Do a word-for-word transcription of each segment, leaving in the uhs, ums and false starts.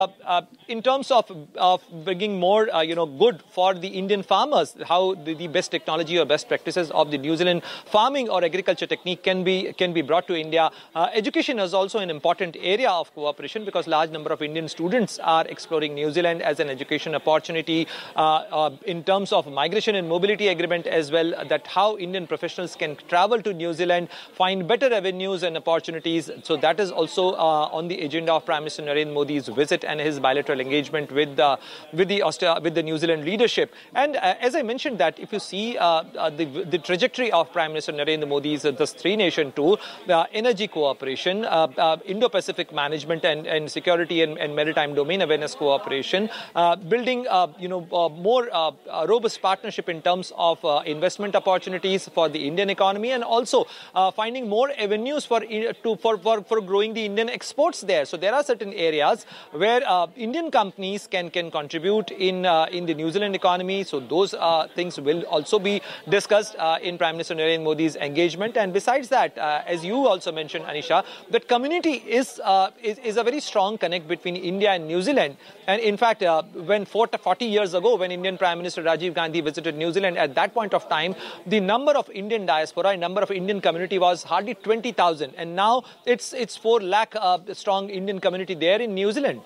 Uh, uh, in terms of of bringing more, uh, you know, good for the Indian farmers, how the, the best technology or best practices of the New Zealand farming or agriculture technique can be can be brought to India. Uh, education is also an important area of cooperation because large number of Indian students are exploring New Zealand as an education opportunity. Uh, uh, in terms of migration and mobility agreement as well, that how Indian professionals can travel to New Zealand, find better avenues and opportunities. So that is also uh, on the agenda of Prime Minister Narendra Modi's visit and his bilateral engagement with the with the Austra- with the New Zealand leadership. And uh, as I mentioned, that if you see uh, uh, the the trajectory of Prime Minister Narendra Modi's uh, this three nation tour, uh, energy cooperation, uh, uh, Indo-Pacific management and, and security and, and maritime domain awareness cooperation, uh, building uh, you know uh, more uh, uh, robust partnership in terms of uh, investment opportunities for the Indian economy, and also uh, finding more avenues for to for, for for growing the Indian exports there. So there are certain areas where uh, Indian companies can can contribute in uh, in the New Zealand economy. So those uh, things will also be discussed uh, in Prime Minister Narendra Modi's engagement. And besides that, uh, as you also mentioned, Anisha, that community is, uh, is is a very strong connect between India and New Zealand. And in fact, uh, when forty years ago, when Indian Prime Minister Rajiv Gandhi visited New Zealand, at that point of time, the number of Indian diaspora, number of Indian community was hardly twenty thousand, and now it's it's four lakh uh, strong Indian community there in New Zealand.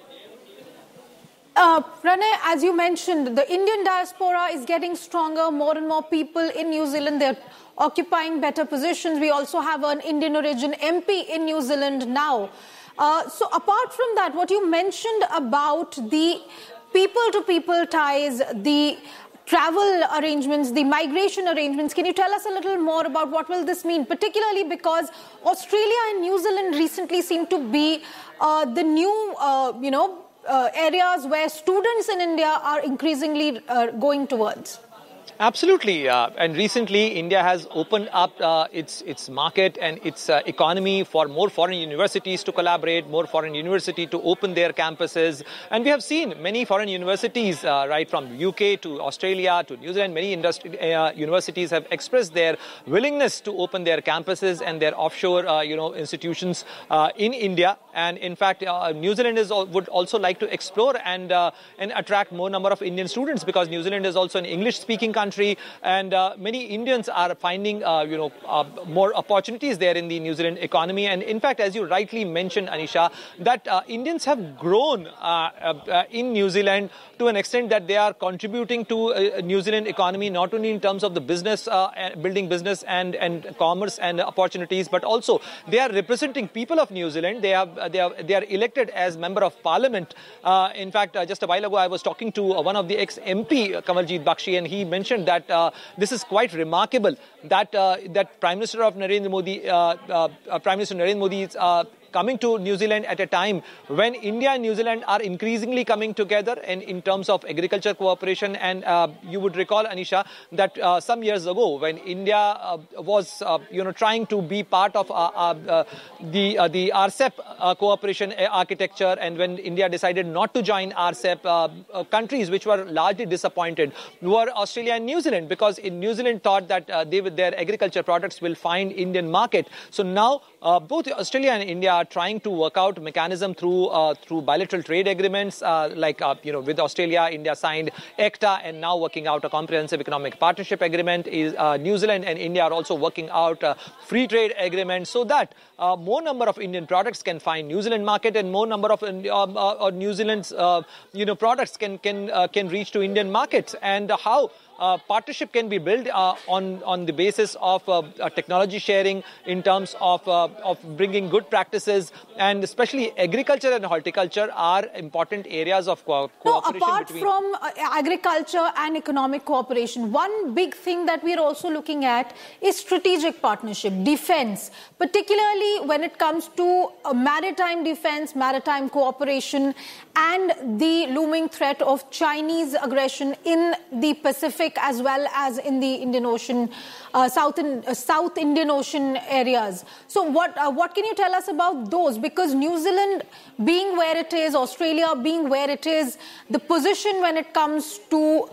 Uh, Pranay, as you mentioned, the Indian diaspora is getting stronger. More and more people in New Zealand, they're occupying better positions. We also have an Indian origin M P in New Zealand now. Uh, so apart from that, what you mentioned about the people-to-people ties, the travel arrangements, the migration arrangements, can you tell us a little more about what will this mean? Particularly because Australia and New Zealand recently seem to be uh, the new, uh, you know, Uh, areas where students in India are increasingly uh, going towards. Absolutely. Uh, and recently, India has opened up uh, its its market and its uh, economy for more foreign universities to collaborate, more foreign universities to open their campuses. And we have seen many foreign universities, uh, right from U K to Australia to New Zealand, many industry, uh, universities have expressed their willingness to open their campuses and their offshore, uh, you know, institutions uh, in India. And in fact, uh, New Zealanders would also like to explore and uh, and attract more number of Indian students, because New Zealand is also an English-speaking country. Country, and uh, many Indians are finding, uh, you know, uh, more opportunities there in the New Zealand economy. And in fact, as you rightly mentioned, Anisha, that uh, Indians have grown uh, uh, in New Zealand to an extent that they are contributing to uh, New Zealand economy, not only in terms of the business, uh, building business and, and commerce and opportunities, but also they are representing people of New Zealand. They have they are they are elected as member of parliament. Uh, in fact, uh, just a while ago, I was talking to uh, one of the ex-M P, uh, Kamaljeet Bakshi, and he mentioned that uh, this is quite remarkable that uh, that Prime Minister of Narendra Modi, uh, uh, Prime Minister Narendra Modi is uh, coming to New Zealand at a time when India and New Zealand are increasingly coming together and in terms of agriculture cooperation. And uh, you would recall, Anisha, that uh, some years ago when India uh, was, uh, you know, trying to be part of uh, uh, the uh, the R C E P uh, cooperation architecture, and when India decided not to join R C E P, uh, uh, countries which were largely disappointed were Australia and New Zealand, because in New Zealand thought that uh, they with their agriculture products will find Indian market. So now uh, both Australia and India are trying to work out mechanism through uh, through bilateral trade agreements, uh, like uh, you know, with Australia, India signed E C T A, and now working out a comprehensive economic partnership agreement. Is uh, New Zealand and India are also working out a free trade agreement, so that uh, more number of Indian products can find New Zealand market, and more number of uh, uh, New Zealand's uh, you know products can can uh, can reach to Indian markets. And uh, how Uh, partnership can be built uh, on on the basis of uh, uh, technology sharing in terms of uh, of bringing good practices, and especially agriculture and horticulture are important areas of co- cooperation. No, apart between from uh, agriculture and economic cooperation, one big thing that we are also looking at is strategic partnership, defense, particularly when it comes to uh, maritime defense, maritime cooperation, and the looming threat of Chinese aggression in the Pacific as well as in the Indian Ocean, uh, South, in, uh, South Indian Ocean areas. So what uh, what can you tell us about those? Because New Zealand being where it is, Australia being where it is, the position when it comes to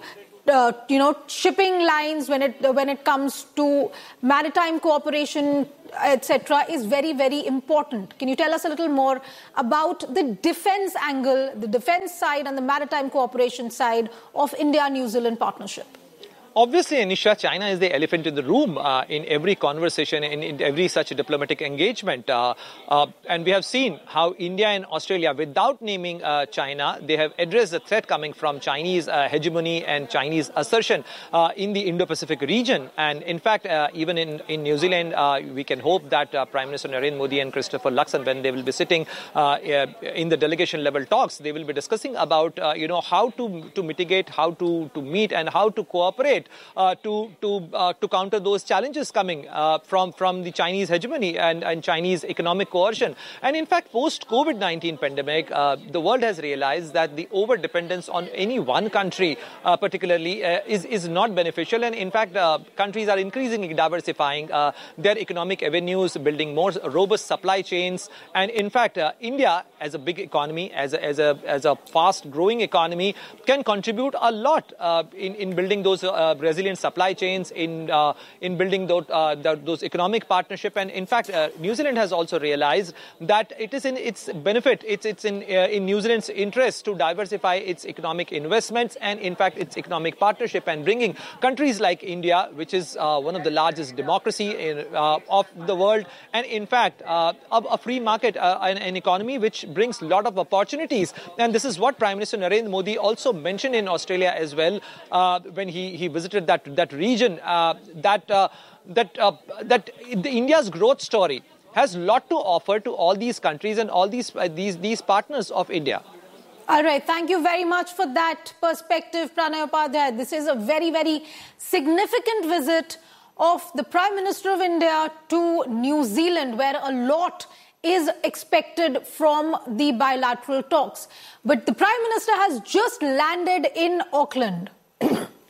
uh, you know, shipping lines, when it when it comes to maritime cooperation, et cetera, is very, very important. Can you tell us a little more about the defense angle, the defense side and the maritime cooperation side of India-New Zealand partnership? Obviously, Anisha, China is the elephant in the room uh, in every conversation, in, in every such diplomatic engagement. Uh, uh, and we have seen how India and Australia, without naming uh, China, they have addressed the threat coming from Chinese uh, hegemony and Chinese assertion uh, in the Indo-Pacific region. And in fact, uh, even in, in New Zealand, uh, we can hope that uh, Prime Minister Narendra Modi and Christopher Luxon, when they will be sitting uh, in the delegation level talks, they will be discussing about, uh, you know, how to, to mitigate, how to, to meet and how to cooperate Uh, to to uh, to counter those challenges coming uh, from from the Chinese hegemony and, and Chinese economic coercion. And in fact, post COVID nineteen pandemic, uh, the world has realized that the over dependence on any one country, uh, particularly, uh, is is not beneficial. And in fact, uh, countries are increasingly diversifying uh, their economic avenues, building more robust supply chains. And in fact, uh, India, as a big economy, as a, as a as a fast growing economy, can contribute a lot uh, in in building those Uh, resilient supply chains, in uh, in building those, uh, the, those economic partnership. And in fact, uh, New Zealand has also realized that it is in its benefit, it's it's in uh, in New Zealand's interest to diversify its economic investments and in fact its economic partnership, and bringing countries like India, which is uh, one of the largest democracy in, uh, of the world, and in fact uh, a, a free market, uh, an, an economy which brings a lot of opportunities. And this is what Prime Minister Narendra Modi also mentioned in Australia as well uh, when he he visited that that region, uh, that uh, that uh, that the India's growth story has a lot to offer to all these countries and all these uh, these these partners of India. All right, thank you very much for that perspective, Pranay Upadhyay. This is a very, very significant visit of the Prime Minister of India to New Zealand, where a lot is expected from the bilateral talks. But the Prime Minister has just landed in Auckland.